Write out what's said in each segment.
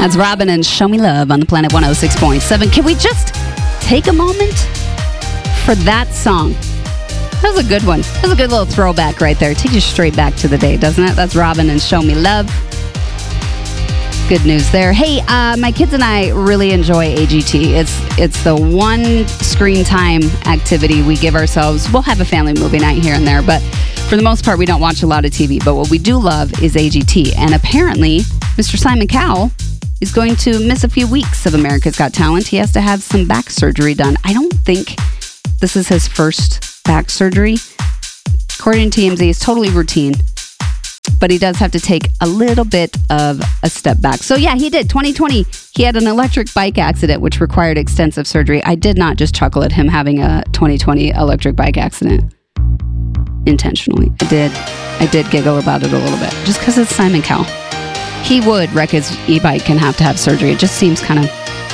That's Robin and Show Me Love on the Planet 106.7. Can we just take a moment for that song? That was a good one. That was a good little throwback right there. Take you straight back to the day, doesn't it? That's Robin and Show Me Love. Good news there. Hey, my kids and I really enjoy AGT. It's the one screen time activity we give ourselves. We'll have a family movie night here and there, but for the most part, we don't watch a lot of TV. But what we do love is AGT. And apparently, Mr. Simon Cowell is going to miss a few weeks of America's Got Talent. He has to have some back surgery done. I don't think this is his first back surgery. According to TMZ, it's totally routine. But he does have to take a little bit of a step back. So yeah, he did. 2020, he had an electric bike accident, which required extensive surgery. I did not just chuckle at him having a 2020 electric bike accident intentionally. I did giggle about it a little bit, just because it's Simon Cowell. He would wreck his e-bike and have to have surgery. It just seems kind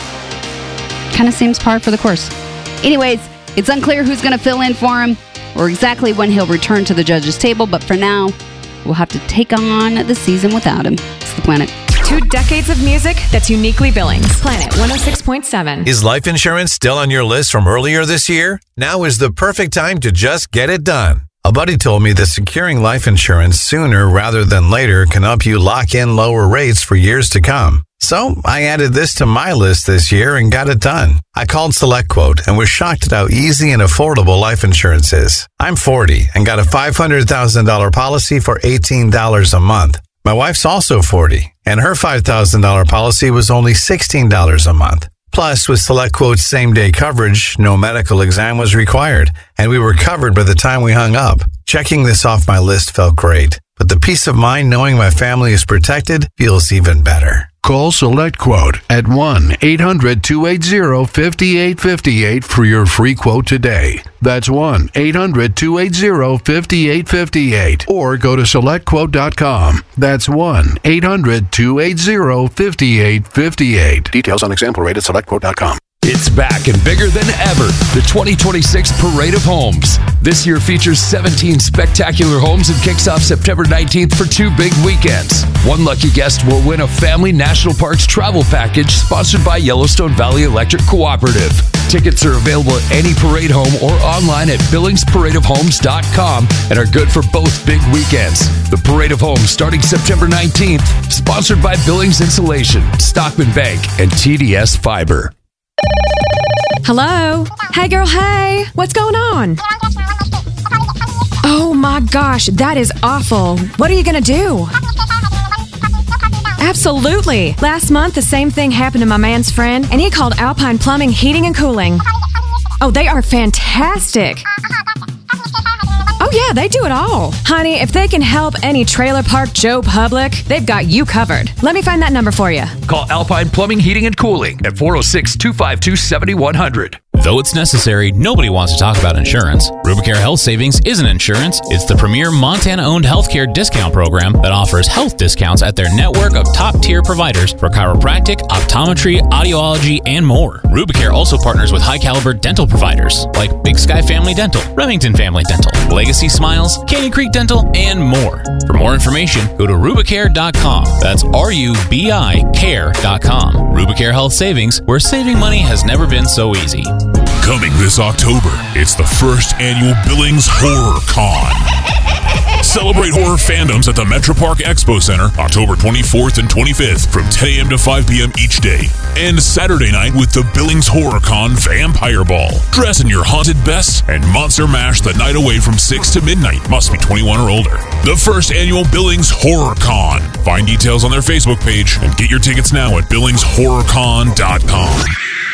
of seems par for the course. Anyways, it's unclear who's going to fill in for him or exactly when he'll return to the judges' table, but for now, we'll have to take on the season without him. It's the Planet. 2 decades of music that's uniquely Billings. Planet 106.7. Is life insurance still on your list from earlier this year? Now is the perfect time to just get it done. A buddy told me that securing life insurance sooner rather than later can help you lock in lower rates for years to come. So I added this to my list this year and got it done. I called SelectQuote and was shocked at how easy and affordable life insurance is. I'm 40 and got a $500,000 policy for $18 a month. My wife's also 40 and her $5,000 policy was only $16 a month. Plus, with SelectQuote's same-day coverage, no medical exam was required, and we were covered by the time we hung up. Checking this off my list felt great, but the peace of mind knowing my family is protected feels even better. Call SelectQuote at 1-800-280-5858 for your free quote today. That's 1-800-280-5858. Or go to SelectQuote.com. That's 1-800-280-5858. Details on example rate at SelectQuote.com. It's back and bigger than ever. The 2026 Parade of Homes. This year features 17 spectacular homes and kicks off September 19th for 2 big weekends. One lucky guest will win a Family National Parks travel package sponsored by Yellowstone Valley Electric Cooperative. Tickets are available at any parade home or online at BillingsParadeOfHomes.com and are good for both big weekends. The Parade of Homes starting September 19th, sponsored by Billings Insulation, Stockman Bank, and TDS Fiber. Hello? Hey, girl, hey. What's going on? Oh, my gosh, that is awful. What are you going to do? Absolutely. Last month, the same thing happened to my man's friend, and he called Alpine Plumbing, Heating, and Cooling. Oh, they are fantastic. Oh, yeah, they do it all. Honey, if they can help any trailer park Joe Public, they've got you covered. Let me find that number for you. Call Alpine Plumbing, Heating, and Cooling at 406-252-7100. Though it's necessary, nobody wants to talk about insurance. Rubicare Health Savings isn't insurance. It's the premier Montana-owned healthcare discount program that offers health discounts at their network of top-tier providers for chiropractic, optometry, audiology, and more. Rubicare also partners with high-caliber dental providers like Big Sky Family Dental, Remington Family Dental, Legacy Smiles, Canyon Creek Dental, and more. For more information, go to Rubicare.com. That's RUBICare.com. Rubicare Health Savings, where saving money has never been so easy. Coming this October, it's the first annual Billings Horror Con. Celebrate horror fandoms at the Metro Park Expo Center October 24th and 25th from 10 a.m. to 5 p.m. each day. And Saturday night with the Billings Horror Con Vampire Ball. Dress in your haunted best and Monster Mash the night away from 6 to midnight. Must be 21 or older. The first annual Billings Horror Con. Find details on their Facebook page and get your tickets now at BillingsHorrorCon.com.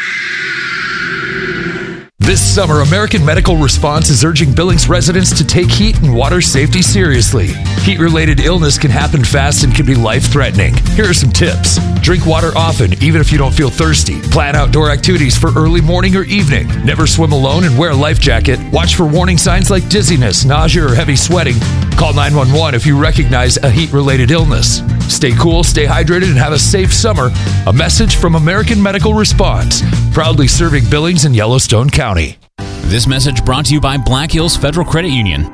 This summer, American Medical Response is urging Billings residents to take heat and water safety seriously. Heat-related illness can happen fast and can be life-threatening. Here are some tips. Drink water often, even if you don't feel thirsty. Plan outdoor activities for early morning or evening. Never swim alone and wear a life jacket. Watch for warning signs like dizziness, nausea, or heavy sweating. Call 911 if you recognize a heat-related illness. Stay cool, stay hydrated, and have a safe summer. A message from American Medical Response, proudly serving Billings and Yellowstone County. This message brought to you by Black Hills Federal Credit Union.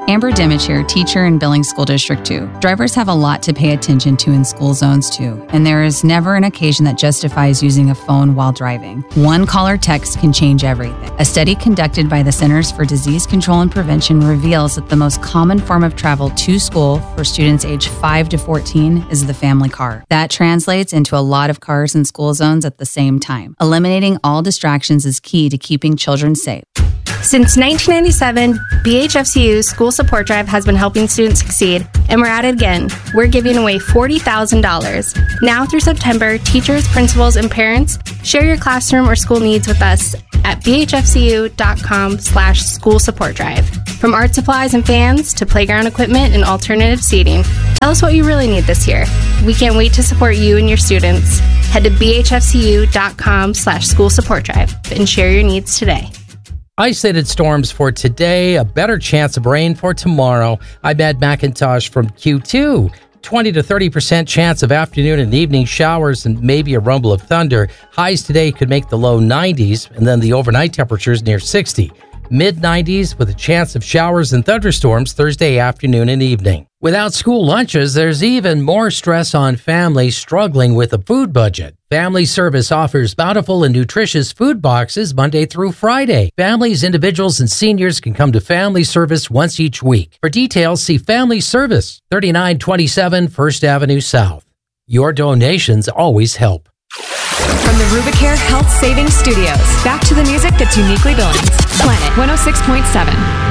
Amber Dimich here, teacher in Billings School District 2. Drivers have a lot to pay attention to in school zones too, and there is never an occasion that justifies using a phone while driving. One call or text can change everything. A study conducted by the Centers for Disease Control and Prevention reveals that the most common form of travel to school for students aged 5 to 14 is the family car. That translates into a lot of cars in school zones at the same time. Eliminating all distractions is key to keeping children safe. Since 1997, BHFCU's School Support Drive has been helping students succeed, and we're at it again. We're giving away $40,000. Now through September, teachers, principals, and parents share your classroom or school needs with us at bhfcu.com/school support drive. From art supplies and fans to playground equipment and alternative seating, tell us what you really need this year. We can't wait to support you and your students. Head to bhfcu.com/school support drive and share your needs today. Isolated storms for today, a better chance of rain for tomorrow. I'm Ed McIntosh from Q2. 20 to 30% chance of afternoon and evening showers and maybe a rumble of thunder. Highs today could make the low 90s, and then the overnight temperatures near 60. Mid-90s with a chance of showers and thunderstorms Thursday afternoon and evening. Without school lunches, there's even more stress on families struggling with a food budget. Family Service offers bountiful and nutritious food boxes Monday through Friday. Families, individuals, and seniors can come to Family Service once each week. For details, see Family Service, 3927 First Avenue South. Your donations always help. From the Rubicare Health Savings Studios, back to the music that's uniquely Billings. Planet 106.7.